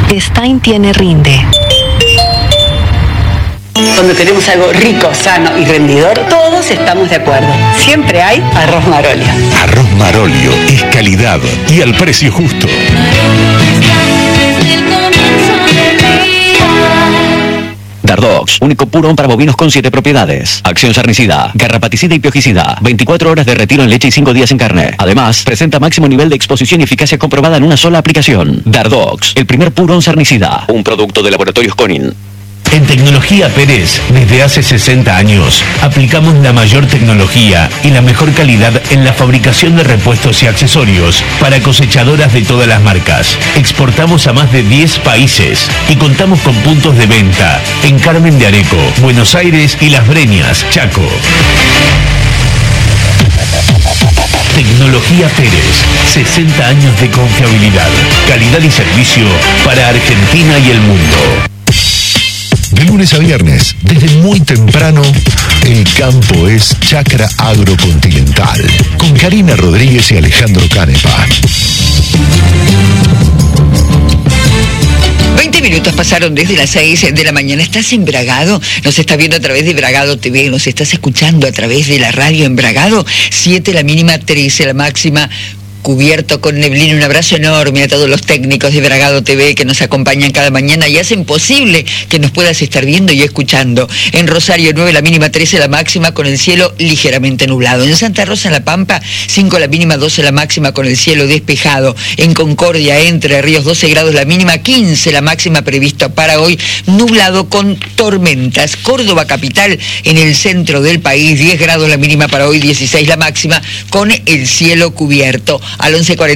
Stein tiene Rinde. Cuando tenemos algo rico, sano y rendidor, todos estamos de acuerdo. Siempre hay arroz Marolio. Arroz Marolio es calidad y al precio justo. Dardox, único purón para bovinos con 7 propiedades. Acción sarnicida, garrapaticida y piojicida. 24 horas de retiro en leche y 5 días en carne. Además, presenta máximo nivel de exposición y eficacia comprobada en una sola aplicación. Dardox, el primer purón sarnicida. Un producto de Laboratorios Conin. En Tecnología Pérez, desde hace 60 años, aplicamos la mayor tecnología y la mejor calidad en la fabricación de repuestos y accesorios para cosechadoras de todas las marcas. Exportamos a más de 10 países y contamos con puntos de venta en Carmen de Areco, Buenos Aires y Las Breñas, Chaco. Tecnología Pérez, 60 años de confiabilidad, calidad y servicio para Argentina y el mundo. De lunes a viernes, desde muy temprano, el campo es Chacra Agrocontinental, con Karina Rodríguez y Alejandro Canepa. 20 minutos pasaron desde las 6 de la mañana. ¿Estás en Bragado? Nos estás viendo a través de Bragado TV, nos estás escuchando a través de la radio en Bragado. 7 la mínima, 13 la máxima. Cubierto con neblina. Un abrazo enorme a todos los técnicos de Bragado TV que nos acompañan cada mañana y hacen posible que nos puedas estar viendo y escuchando. En Rosario 9 la mínima, 13 la máxima con el cielo ligeramente nublado. En Santa Rosa La Pampa 5 la mínima, 12 la máxima con el cielo despejado. En Concordia, Entre Ríos 12 grados la mínima, 15 la máxima prevista para hoy, nublado con tormentas. Córdoba capital en el centro del país 10 grados la mínima para hoy, 16 la máxima con el cielo cubierto. Al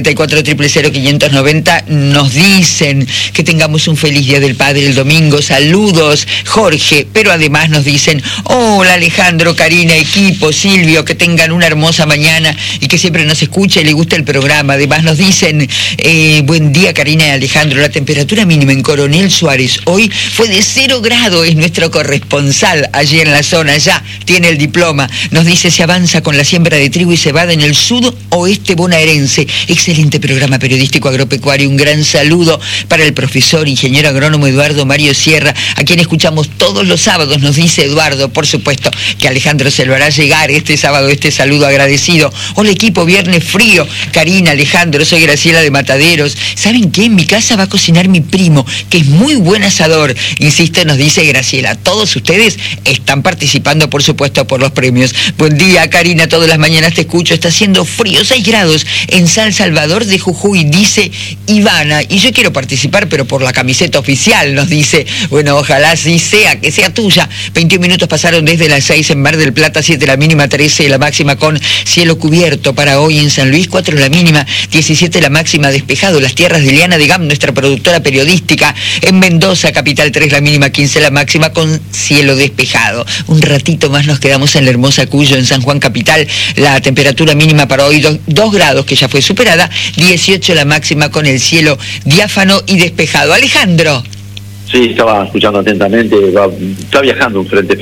1144-000-590 nos dicen que tengamos un feliz Día del Padre el domingo. Saludos, Jorge. Pero además nos dicen, hola Alejandro, Karina, equipo, Silvio, que tengan una hermosa mañana y que siempre nos escuche y le guste el programa. Además nos dicen, buen día Karina y Alejandro. La temperatura mínima en Coronel Suárez hoy fue de 0 grados. Es nuestro corresponsal allí en la zona. Ya tiene el diploma. Nos dice, se avanza con la siembra de trigo y cebada en el sudoeste bonaerense. Excelente programa periodístico agropecuario. Un gran saludo para el profesor ingeniero agrónomo Eduardo Mario Sierra, a quien escuchamos todos los sábados, nos dice Eduardo. Por supuesto que Alejandro se lo hará llegar este sábado este saludo agradecido. Hola equipo, viernes frío. Karina, Alejandro, soy Graciela de Mataderos. ¿Saben qué? En mi casa va a cocinar mi primo, que es muy buen asador. Insisto, nos dice Graciela. Todos ustedes están participando, por supuesto, por los premios. Buen día, Karina, todas las mañanas te escucho. Está haciendo frío, 6 grados en San Salvador de Jujuy, dice Ivana. Y yo quiero participar, pero por la camiseta oficial, nos dice. Bueno, ojalá sí sea, que sea tuya. 21 minutos pasaron desde las 6 en Mar del Plata, 7 la mínima, 13 la máxima con cielo cubierto para hoy. En San Luis 4 la mínima, 17 la máxima despejado. Las tierras de Liana de Gam, nuestra productora periodística. En Mendoza, capital 3 la mínima, 15 la máxima con cielo despejado. Un ratito más nos quedamos en la hermosa Cuyo, en San Juan capital. La temperatura mínima para hoy 2 grados, que ya fue superada, 18 la máxima con el cielo diáfano y despejado. Alejandro. Sí, estaba escuchando atentamente. Está viajando un frente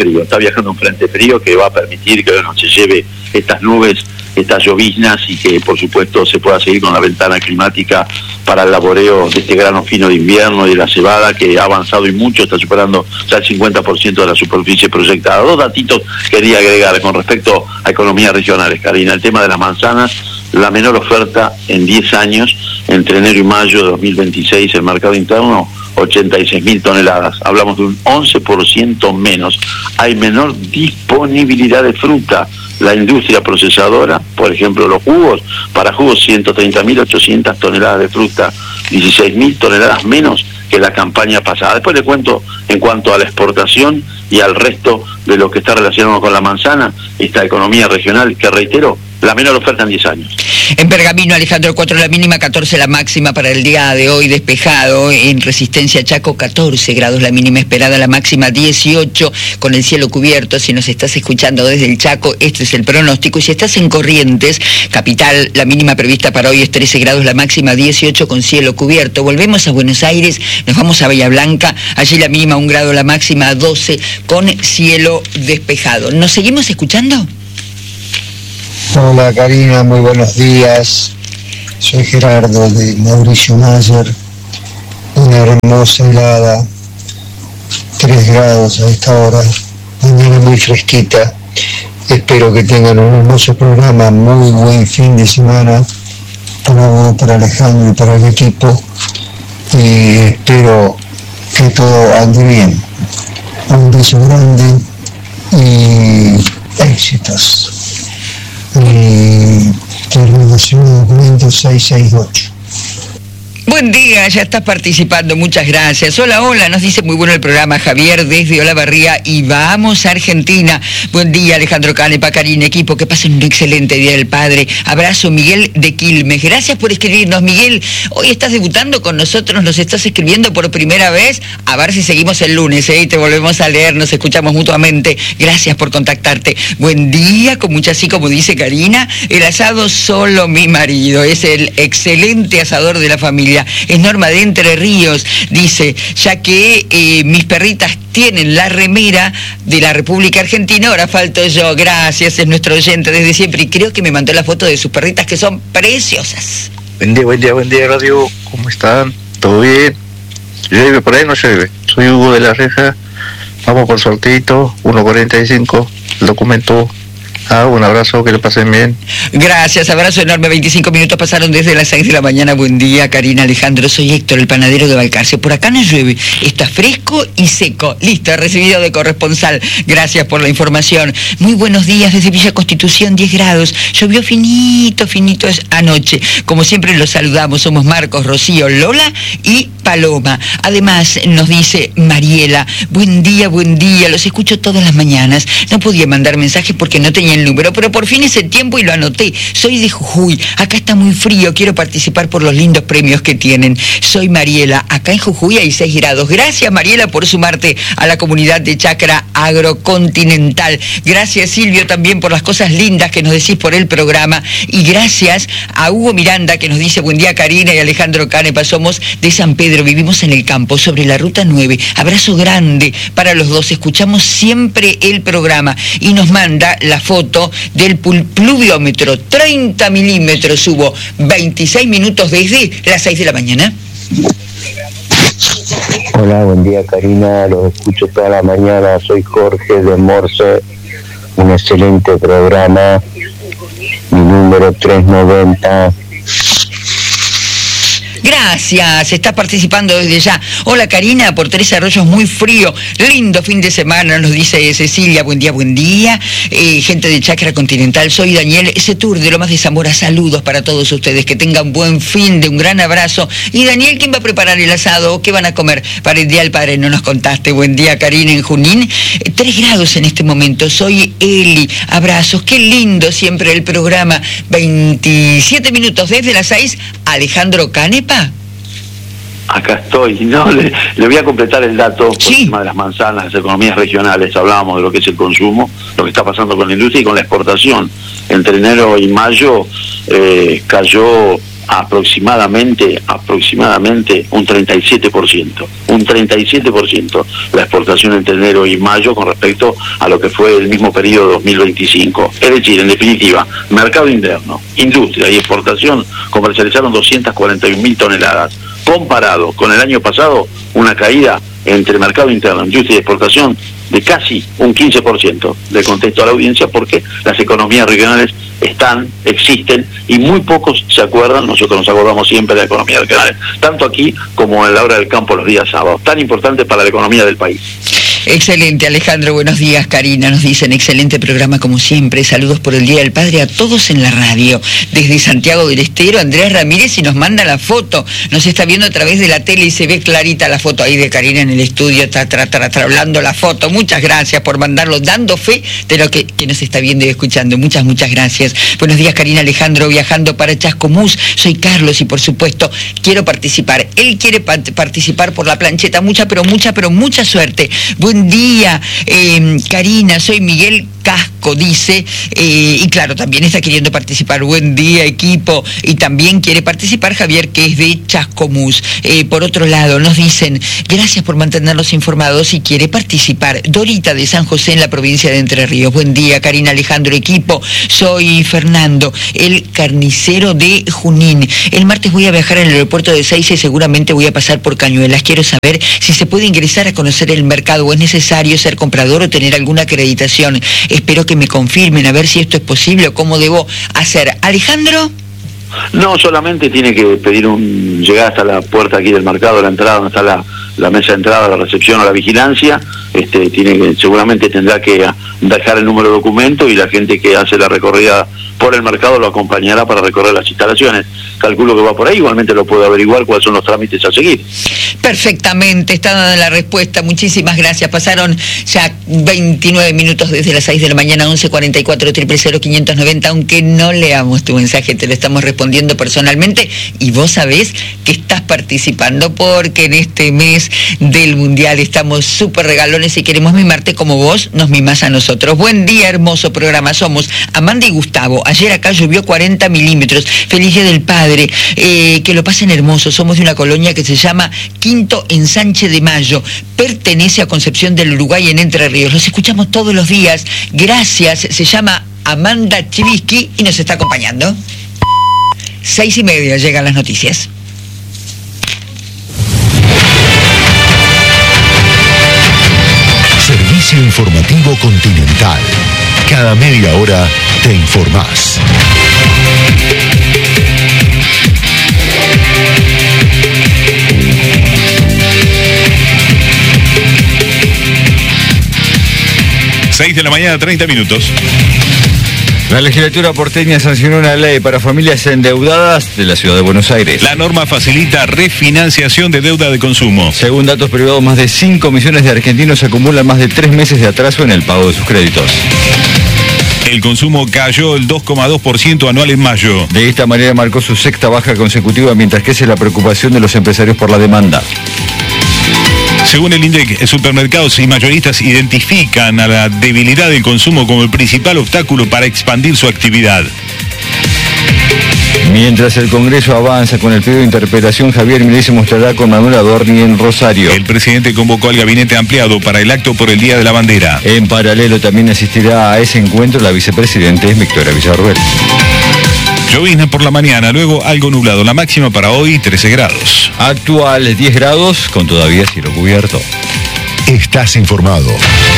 frío que va a permitir que se lleve estas nubes, estas lloviznas, y que por supuesto se pueda seguir con la ventana climática para el laboreo de este grano fino de invierno y de la cebada, que ha avanzado y mucho, está superando ya el 50% de la superficie proyectada. 2 datitos quería agregar con respecto a economías regionales, Karina. El tema de las manzanas, la menor oferta en 10 años, entre enero y mayo de 2026, el mercado interno, 86.000 toneladas. Hablamos de un 11% menos. Hay menor disponibilidad de fruta. La industria procesadora, por ejemplo, los jugos, para jugos 130.800 toneladas de fruta, 16.000 toneladas menos que la campaña pasada. Después le cuento en cuanto a la exportación y al resto de lo que está relacionado con la manzana, esta economía regional que, reitero, la menor oferta en 10 años. En Pergamino, Alejandro, 4 la mínima, 14 la máxima para el día de hoy, despejado. En Resistencia, Chaco, 14 grados la mínima esperada, la máxima 18, con el cielo cubierto. Si nos estás escuchando desde el Chaco, este es el pronóstico. Y si estás en Corrientes, capital, la mínima prevista para hoy es 13 grados, la máxima 18, con cielo cubierto. Volvemos a Buenos Aires, nos vamos a Bahía Blanca, allí la mínima 1 grado, la máxima 12, con cielo despejado. ¿Nos seguimos escuchando? Hola Karina, muy buenos días. Soy Gerardo de Mauricio Mayer. una hermosa helada, 3 grados a esta hora, mañana muy fresquita. Espero que tengan un hermoso programa, muy buen fin de semana para vos, para Alejandro y para el equipo, y espero que todo ande bien. Un beso grande y éxitos. Terminación de documento 668. Buen día, ya estás participando, muchas gracias. Hola, hola, nos dice muy bueno el programa Javier desde Olavarría y vamos a Argentina. Buen día, Alejandro Canepa, Karina, equipo, que pasen un excelente Día del Padre. Abrazo, Miguel de Quilmes. Gracias por escribirnos, Miguel. Hoy estás debutando con nosotros, nos estás escribiendo por primera vez. A ver si seguimos el lunes, y te volvemos a leer, nos escuchamos mutuamente. Gracias por contactarte. Buen día, con mucho así como dice Karina, el asado solo mi marido, es el excelente asador de la familia. Es Norma de Entre Ríos, dice, ya que mis perritas tienen la remera de la República Argentina, ahora falto yo. Gracias, es nuestro oyente desde siempre y creo que me mandó la foto de sus perritas que son preciosas. Buen día, radio, ¿cómo están? ¿Todo bien? ¿Llueve por ahí? No llueve. Soy Hugo de la Reja, vamos por sorteito, 1.45, el documento. Un abrazo, que le pasen bien. Gracias, abrazo enorme. 25 minutos pasaron desde las 6 de la mañana. Buen día, Karina, Alejandro. Soy Héctor, el panadero de Balcarce. Por acá no llueve, está fresco y seco. Listo, recibido de corresponsal. Gracias por la información. Muy buenos días desde Villa Constitución, 10 grados. Llovió finito anoche. Como siempre los saludamos. Somos Marcos, Rocío, Lola y Paloma. Además, nos dice Mariela, buen día, los escucho todas las mañanas. No podía mandar mensajes porque no tenía el número, pero por fin ese tiempo y lo anoté. Soy de Jujuy, acá está muy frío, quiero participar por los lindos premios que tienen. Soy Mariela, acá en Jujuy hay 6 grados. Gracias, Mariela, por sumarte a la comunidad de Chacra Agrocontinental. Gracias, Silvio, también por las cosas lindas que nos decís por el programa. Y gracias a Hugo Miranda, que nos dice, buen día, Karina y Alejandro Canepa, somos de San Pedro, vivimos en el campo, sobre la ruta 9. Abrazo grande para los dos, escuchamos siempre el programa. Y nos manda la foto del pluviómetro, 30 milímetros hubo, 26 minutos desde las 6 de la mañana. Hola, buen día, Karina, los escucho toda la mañana, soy Jorge de Morse, un excelente programa, mi número 390. Gracias, está participando desde ya. Hola, Karina, por Tres Arroyos, muy frío, lindo fin de semana, nos dice Cecilia, buen día. Gente de Chacra Continental, soy Daniel Setur de Lomas de Zamora, saludos para todos ustedes, que tengan buen fin de un gran abrazo. Y Daniel, ¿quién va a preparar el asado? ¿Qué van a comer para el Día del Padre? No nos contaste. Buen día, Karina, en Junín, 3 grados en este momento, soy Eli, abrazos, qué lindo siempre el programa. 27 minutos desde las 6, Alejandro Canepa. Acá estoy, no, le voy a completar el dato por encima de las manzanas, las economías regionales. Hablábamos de lo que es el consumo, lo que está pasando con la industria y con la exportación. Entre enero y mayo cayó aproximadamente un 37% la exportación entre enero y mayo con respecto a lo que fue el mismo periodo 2025. Es decir, en definitiva, mercado interno, industria y exportación comercializaron 241.000 toneladas. Comparado con el año pasado, una caída entre mercado interno, industria y exportación de casi un 15%. Le contesto a la audiencia porque las economías regionales existen y muy pocos se acuerdan. Nosotros nos acordamos siempre de las economías regionales, tanto aquí como en la hora del campo los días sábados, tan importantes para la economía del país. Excelente, Alejandro, buenos días. Karina, nos dicen, excelente programa como siempre, saludos por el Día del Padre a todos en la radio. Desde Santiago del Estero, Andrés Ramírez, y nos manda la foto, nos está viendo a través de la tele y se ve clarita la foto ahí de Karina en el estudio, está hablando la foto. Muchas gracias por mandarlo, dando fe de lo que nos está viendo y escuchando. Muchas gracias. Buenos días, Karina, Alejandro, viajando para Chascomús, soy Carlos y por supuesto quiero participar. Él quiere participar por la plancheta, mucha suerte. Buen día, Karina, soy Miguel casco, dice, y claro, también está queriendo participar. Buen día, equipo. Y también quiere participar Javier, que es de Chascomús. Por otro lado, nos dicen, gracias por mantenernos informados, y quiere participar Dorita de San José, en la provincia de Entre Ríos. Buen día, Karina, Alejandro, equipo. Soy Fernando, el carnicero de Junín. El martes voy a viajar al aeropuerto de Ezeiza y seguramente voy a pasar por Cañuelas. Quiero saber si se puede ingresar a conocer el mercado o es necesario ser comprador o tener alguna acreditación. Espero que me confirmen a ver si esto es posible o cómo debo hacer. Alejandro. No, solamente tiene que pedir llegar hasta la puerta aquí del mercado, la entrada donde está la mesa de entrada, la recepción o la vigilancia. Seguramente tendrá que dejar el número de documento y la gente que hace la recorrida por el mercado lo acompañará para recorrer las instalaciones. Calculo que va por ahí, igualmente lo puede averiguar cuáles son los trámites a seguir. Perfectamente, está dada la respuesta. Muchísimas gracias. Pasaron ya 29 minutos desde las 6 de la mañana, 1144-000-590. Aunque no leamos tu mensaje, te lo estamos respondiendo personalmente, y vos sabés que estás participando porque en este mes del Mundial estamos súper regalones y queremos mimarte como vos nos mimás a nosotros. Buen día, hermoso programa. Somos Amanda y Gustavo. Ayer acá llovió 40 milímetros. Feliz Día del Padre. Que lo pasen hermoso. Somos de una colonia que se llama Quinto Ensanche de Mayo. Pertenece a Concepción del Uruguay, en Entre Ríos. Los escuchamos todos los días. Gracias. Se llama Amanda Chivisky y nos está acompañando. 6:30 llegan las noticias. Servicio Informativo Continental. Cada media hora te informás. Seis de la mañana, 30 minutos. La legislatura porteña sancionó una ley para familias endeudadas de la ciudad de Buenos Aires. La norma facilita refinanciación de deuda de consumo. Según datos privados, más de 5 millones de argentinos acumulan más de 3 meses de atraso en el pago de sus créditos. El consumo cayó el 2,2% anual en mayo. De esta manera marcó su sexta baja consecutiva, mientras crece la preocupación de los empresarios por la demanda. Según el INDEC, supermercados y mayoristas identifican a la debilidad del consumo como el principal obstáculo para expandir su actividad. Mientras el Congreso avanza con el pedido de interpelación, Javier Milei se mostrará con Manuel Adorni en Rosario. El presidente convocó al gabinete ampliado para el acto por el Día de la Bandera. En paralelo también asistirá a ese encuentro la vicepresidenta Victoria Villarruel. Llovizna por la mañana, luego algo nublado. La máxima para hoy, 13 grados. Actual, 10 grados, con todavía cielo cubierto. Estás informado.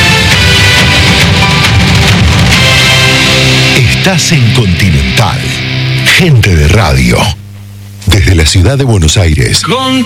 Estás en Continental. Gente de radio. Desde la ciudad de Buenos Aires.